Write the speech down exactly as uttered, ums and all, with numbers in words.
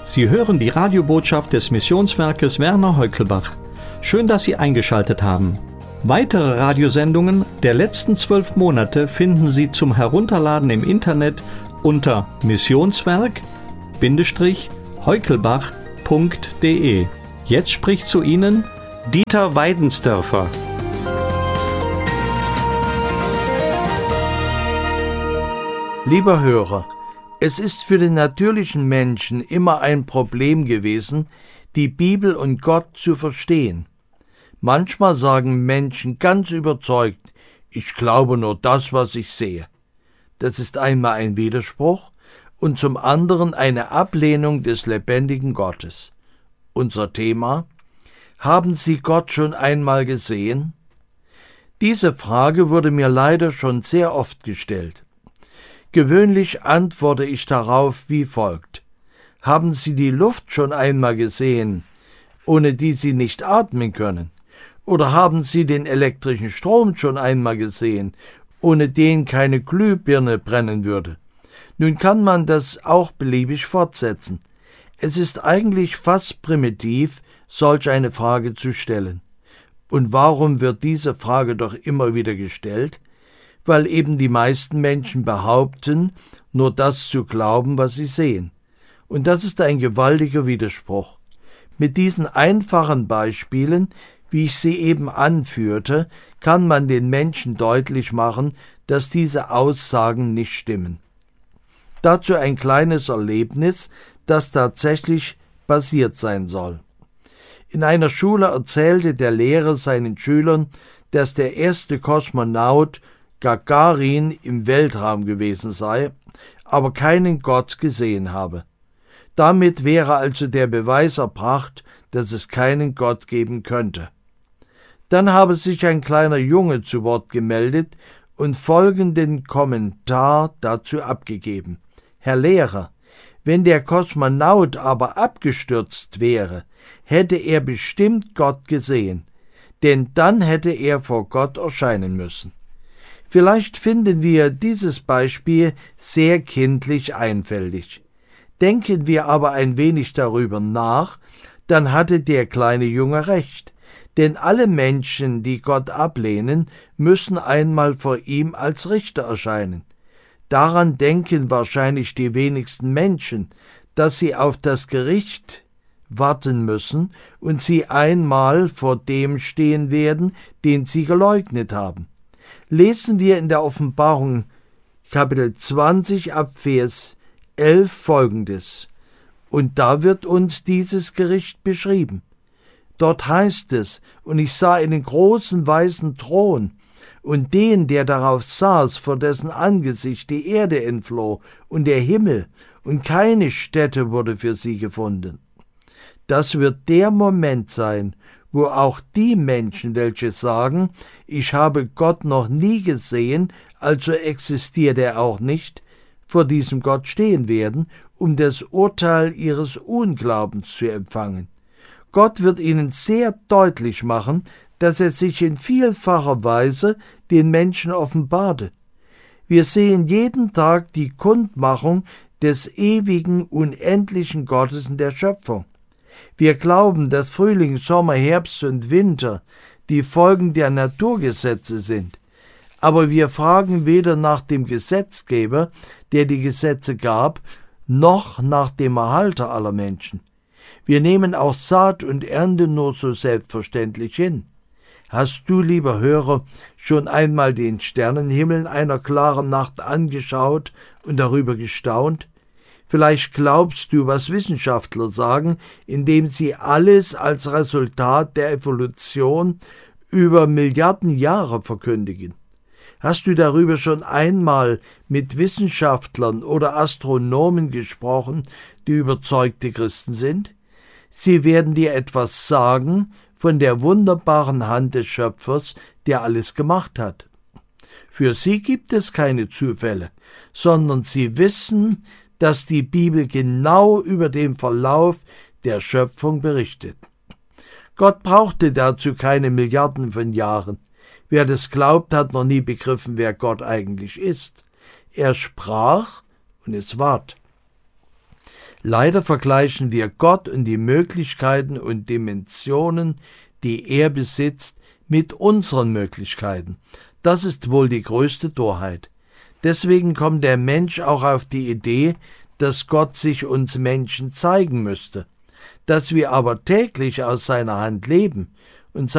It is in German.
Sie hören die Radiobotschaft des Missionswerkes Werner Heukelbach. Schön, dass Sie eingeschaltet haben. Weitere Radiosendungen der letzten zwölf Monate finden Sie zum Herunterladen im Internet unter missionswerk-heukelbach punkt de. Jetzt spricht zu Ihnen Dieter Weidensdörfer. Lieber Hörer, es ist für den natürlichen Menschen immer ein Problem gewesen, die Bibel und Gott zu verstehen. Manchmal sagen Menschen ganz überzeugt, ich glaube nur das, was ich sehe. Das ist einmal ein Widerspruch und zum anderen eine Ablehnung des lebendigen Gottes. Unser Thema: Haben Sie Gott schon einmal gesehen? Diese Frage wurde mir leider schon sehr oft gestellt. Gewöhnlich antworte ich darauf wie folgt: Haben Sie die Luft schon einmal gesehen, ohne die Sie nicht atmen können? Oder haben Sie den elektrischen Strom schon einmal gesehen, ohne den keine Glühbirne brennen würde? Nun kann man das auch beliebig fortsetzen. Es ist eigentlich fast primitiv, solch eine Frage zu stellen. Und warum wird diese Frage doch immer wieder gestellt? Weil eben die meisten Menschen behaupten, nur das zu glauben, was sie sehen. Und das ist ein gewaltiger Widerspruch. Mit diesen einfachen Beispielen, wie ich sie eben anführte, kann man den Menschen deutlich machen, dass diese Aussagen nicht stimmen. Dazu ein kleines Erlebnis, das tatsächlich passiert sein soll. In einer Schule erzählte der Lehrer seinen Schülern, dass der erste Kosmonaut Gagarin im Weltraum gewesen sei, aber keinen Gott gesehen habe. Damit wäre also der Beweis erbracht, dass es keinen Gott geben könnte. Dann habe sich ein kleiner Junge zu Wort gemeldet und folgenden Kommentar dazu abgegeben: Herr Lehrer, wenn der Kosmonaut aber abgestürzt wäre, hätte er bestimmt Gott gesehen, denn dann hätte er vor Gott erscheinen müssen. Vielleicht finden wir dieses Beispiel sehr kindlich einfältig. Denken wir aber ein wenig darüber nach, dann hatte der kleine Junge recht. Denn alle Menschen, die Gott ablehnen, müssen einmal vor ihm als Richter erscheinen. Daran denken wahrscheinlich die wenigsten Menschen, dass sie auf das Gericht warten müssen und sie einmal vor dem stehen werden, den sie geleugnet haben. Lesen wir in der Offenbarung Kapitel zwanzig ab Vers elf folgendes. Und da wird uns dieses Gericht beschrieben. Dort heißt es: Und ich sah einen großen weißen Thron und den, der darauf saß, vor dessen Angesicht die Erde entfloh und der Himmel, und keine Stätte wurde für sie gefunden. Das wird der Moment sein, wo auch die Menschen, welche sagen, ich habe Gott noch nie gesehen, also existiert er auch nicht, vor diesem Gott stehen werden, um das Urteil ihres Unglaubens zu empfangen. Gott wird ihnen sehr deutlich machen, dass er sich in vielfacher Weise den Menschen offenbarte. Wir sehen jeden Tag die Kundmachung des ewigen, unendlichen Gottes in der Schöpfung. Wir glauben, dass Frühling, Sommer, Herbst und Winter die Folgen der Naturgesetze sind. Aber wir fragen weder nach dem Gesetzgeber, der die Gesetze gab, noch nach dem Erhalter aller Menschen. Wir nehmen auch Saat und Ernte nur so selbstverständlich hin. Hast du, lieber Hörer, schon einmal den Sternenhimmel einer klaren Nacht angeschaut und darüber gestaunt? Vielleicht glaubst du, was Wissenschaftler sagen, indem sie alles als Resultat der Evolution über Milliarden Jahre verkündigen. Hast du darüber schon einmal mit Wissenschaftlern oder Astronomen gesprochen, die überzeugte Christen sind? Sie werden dir etwas sagen von der wunderbaren Hand des Schöpfers, der alles gemacht hat. Für sie gibt es keine Zufälle, sondern sie wissen, dass die Bibel genau über den Verlauf der Schöpfung berichtet. Gott brauchte dazu keine Milliarden von Jahren. Wer das glaubt, hat noch nie begriffen, wer Gott eigentlich ist. Er sprach und es ward. Leider vergleichen wir Gott und die Möglichkeiten und Dimensionen, die er besitzt, mit unseren Möglichkeiten. Das ist wohl die größte Torheit. Deswegen kommt der Mensch auch auf die Idee, dass Gott sich uns Menschen zeigen müsste. Dass wir aber täglich aus seiner Hand leben und